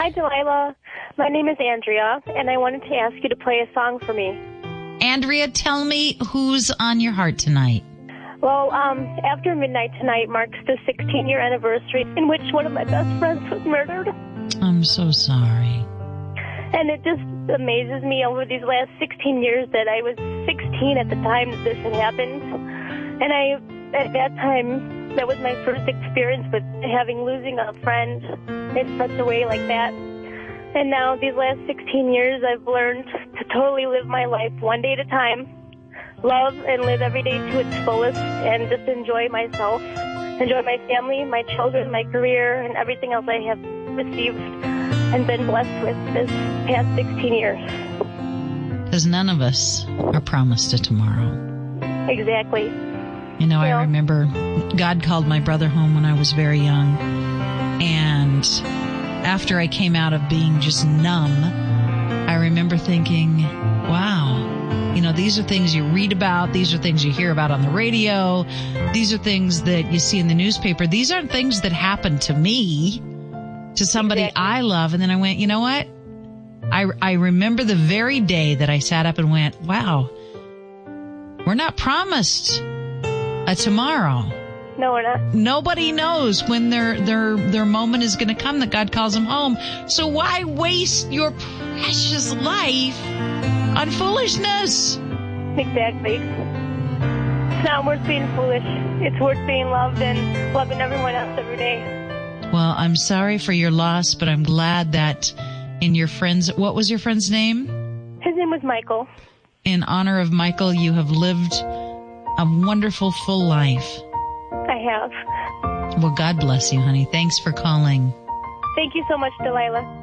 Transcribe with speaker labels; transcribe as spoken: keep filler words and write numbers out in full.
Speaker 1: Hi, Delilah. My name is Andrea, and I wanted to ask you to play a song for me.
Speaker 2: Andrea, tell me who's on your heart tonight.
Speaker 1: Well, um, After Midnight tonight marks the sixteen-year anniversary in which one of my best friends was murdered. I'm
Speaker 2: so sorry.
Speaker 1: And it just amazes me over these last sixteen years that I was sixteen at the time that this had happened. And I, at that time, that was my first experience with having losing a friend in such a way like that. And now these last sixteen years, I've learned to totally live my life one day at a time. Love and live every day to its fullest and just enjoy myself, enjoy my family, my children, my career, and everything else I have received and been blessed with this past sixteen years.
Speaker 2: Because none of us are promised a tomorrow.
Speaker 1: Exactly.
Speaker 2: You know, I remember God called my brother home when I was very young. And after I came out of being just numb, I remember thinking, wow. You know, these are things you read about. These are things you hear about on the radio. These are things that you see in the newspaper. These aren't things that happen to me, to somebody exactly. I love. And then I went, you know what? I, I remember the very day that I sat up and went, wow, we're not promised a tomorrow.
Speaker 1: No, we're not.
Speaker 2: Nobody knows when their, their, their moment is going to come that God calls them home. So why waste your precious life on foolishness?
Speaker 1: Exactly. It's not worth being foolish. It's worth being loved and loving everyone else every day.
Speaker 2: Well, I'm sorry for your loss, but I'm glad that in your friend's... What was your friend's name?
Speaker 1: His name was Michael.
Speaker 2: In honor of Michael, you have lived a wonderful, full life.
Speaker 1: I have.
Speaker 2: Well, God bless you, honey. Thanks for calling.
Speaker 1: Thank you so much, Delilah.